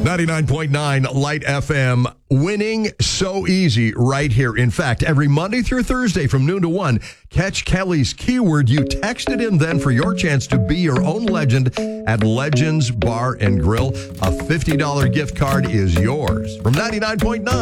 99.9 Light FM. Winning so easy right here. In fact, every Monday through Thursday from noon to 1, catch Kelly's keyword. You text it in then for your chance to be your own legend at Legends Bar and Grill. A $50 gift card is yours. From 99.9.